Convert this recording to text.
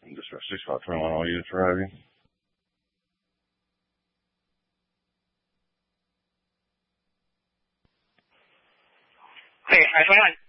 Dispatch 6521, all units arriving. Hey, I 21.